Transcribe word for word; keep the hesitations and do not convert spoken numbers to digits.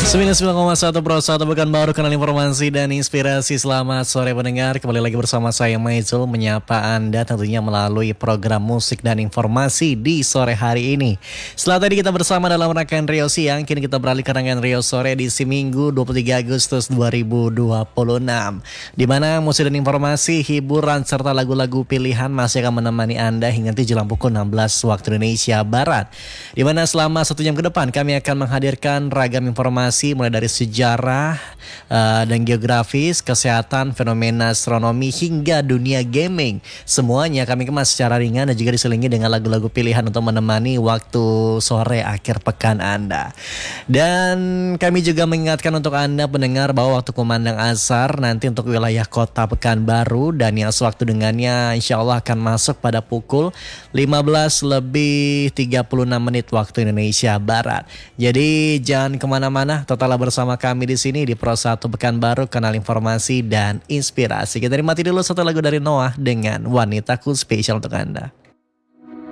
sembilan puluh sembilan koma satu Pro satu Pekan Baru, kanal informasi dan inspirasi. Selamat sore pendengar, kembali lagi bersama saya Maizul menyapa Anda tentunya melalui program musik dan informasi di sore hari ini. Setelah tadi kita bersama dalam rangkaian Rio Siang, kini kita beralih ke rangkaian Rio Sore di si Minggu dua puluh tiga Agustus dua ribu dua puluh enam, di mana musik dan informasi, hiburan serta lagu-lagu pilihan masih akan menemani Anda hingga nanti jelang pukul enam belas waktu Indonesia Barat, di mana selama satu jam ke depan kami akan menghadirkan ragam informasi mulai dari sejarah uh, dan geografis, kesehatan, fenomena astronomi hingga dunia gaming. Semuanya kami kemas secara ringan dan juga diselingi dengan lagu-lagu pilihan untuk menemani waktu sore akhir pekan Anda. Dan kami juga mengingatkan untuk Anda pendengar bahwa waktu kumandang asar nanti untuk wilayah kota Pekanbaru dan yang sewaktu dengannya insya Allah akan masuk pada pukul lima belas lebih tiga puluh enam menit waktu Indonesia Barat. Jadi jangan kemana-mana, tetaplah bersama kami di sini di Pro satu Pekanbaru, kanal informasi dan inspirasi. Kita nikmati dulu satu lagu dari Noah dengan Wanitaku, spesial untuk Anda.